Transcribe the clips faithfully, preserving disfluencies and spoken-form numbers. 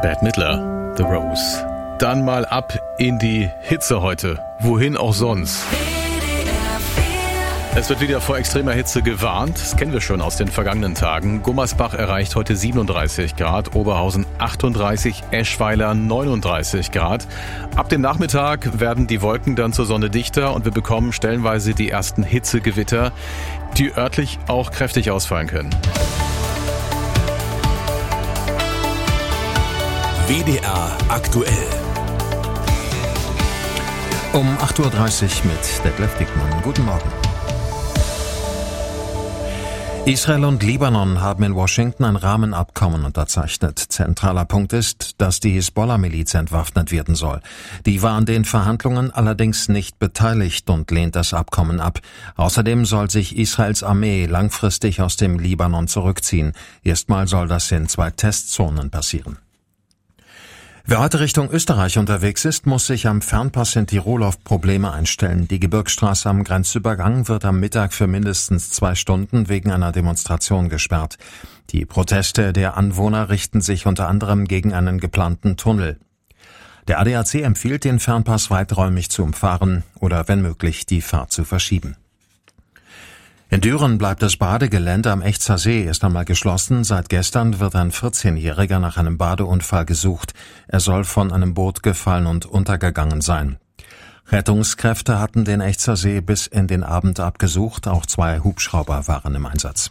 Bette Midler, The Rose. Dann mal ab in die Hitze heute. Wohin auch sonst. Es wird wieder vor extremer Hitze gewarnt. Das kennen wir schon aus den vergangenen Tagen. Gummersbach erreicht heute siebenunddreißig Grad, Oberhausen achtunddreißig, Eschweiler neununddreißig Grad. Ab dem Nachmittag werden die Wolken dann zur Sonne dichter und wir bekommen stellenweise die ersten Hitzegewitter, die örtlich auch kräftig ausfallen können. W D R aktuell. Um acht Uhr dreißig mit Detlef Dickmann. Guten Morgen. Israel und Libanon haben in Washington ein Rahmenabkommen unterzeichnet. Zentraler Punkt ist, dass die Hisbollah-Miliz entwaffnet werden soll. Die war an den Verhandlungen allerdings nicht beteiligt und lehnt das Abkommen ab. Außerdem soll sich Israels Armee langfristig aus dem Libanon zurückziehen. Erstmal soll das in zwei Testzonen passieren. Wer heute Richtung Österreich unterwegs ist, muss sich am Fernpass in Tirol auf Probleme einstellen. Die Gebirgsstraße am Grenzübergang wird am Mittag für mindestens zwei Stunden wegen einer Demonstration gesperrt. Die Proteste der Anwohner richten sich unter anderem gegen einen geplanten Tunnel. Der A D A C empfiehlt, den Fernpass weiträumig zu umfahren oder wenn möglich die Fahrt zu verschieben. In Düren bleibt das Badegelände am Echzer See erst einmal geschlossen. Seit gestern wird ein vierzehnjähriger nach einem Badeunfall gesucht. Er soll von einem Boot gefallen und untergegangen sein. Rettungskräfte hatten den Echzer See bis in den Abend abgesucht. Auch zwei Hubschrauber waren im Einsatz.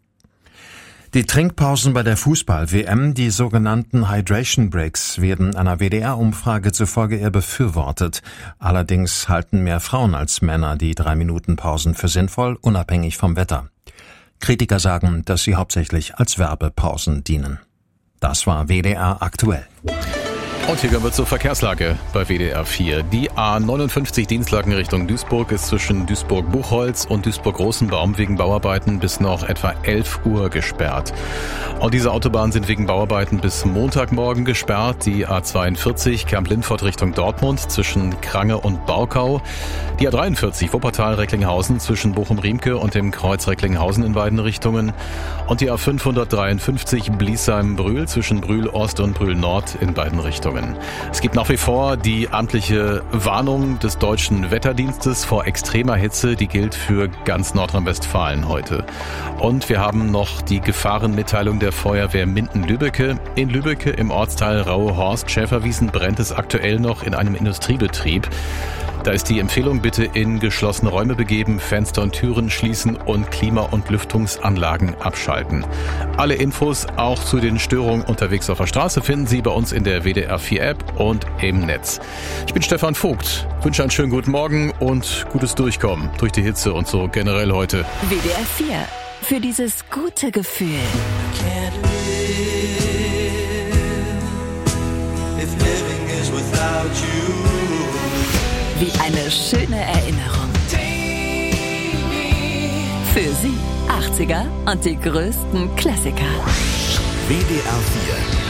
Die Trinkpausen bei der Fußball-W M, die sogenannten Hydration Breaks, werden einer W D R-Umfrage zufolge eher befürwortet. Allerdings halten mehr Frauen als Männer die Drei-Minuten-Pausen für sinnvoll, unabhängig vom Wetter. Kritiker sagen, dass sie hauptsächlich als Werbepausen dienen. Das war W D R aktuell. Und hier kommen wir zur Verkehrslage bei W D R vier. Die A neunundfünfzig Dienstlaken Richtung Duisburg ist zwischen Duisburg-Buchholz und Duisburg-Rosenbaum wegen Bauarbeiten bis noch etwa elf Uhr gesperrt. Und diese Autobahnen sind wegen Bauarbeiten bis Montagmorgen gesperrt. Die A zweiundvierzig Kemp-Lindfort Richtung Dortmund zwischen Krange und Baukau. Die A dreiundvierzig Wuppertal-Recklinghausen zwischen Bochum-Riemke und dem Kreuz Recklinghausen in beiden Richtungen. Und die A fünfhundertdreiundfünfzig Bliesheim-Brühl zwischen Brühl-Ost und Brühl-Nord in beiden Richtungen. Es gibt nach wie vor die amtliche Warnung des Deutschen Wetterdienstes vor extremer Hitze, die gilt für ganz Nordrhein-Westfalen heute. Und wir haben noch die Gefahrenmitteilung der Feuerwehr Minden-Lübbecke. In Lübbecke im Ortsteil Raue-Horst-Schäferwiesen brennt es aktuell noch in einem Industriebetrieb. Da ist die Empfehlung, bitte in geschlossene Räume begeben, Fenster und Türen schließen und Klima- und Lüftungsanlagen abschalten. Alle Infos auch zu den Störungen unterwegs auf der Straße finden Sie bei uns in der W D R vier App und im Netz. Ich bin Stefan Vogt, wünsche einen schönen guten Morgen und gutes Durchkommen durch die Hitze und so generell heute. W D R vier, für dieses gute Gefühl. Wie eine schöne Erinnerung. Für Sie achtziger und die größten Klassiker. W D R vier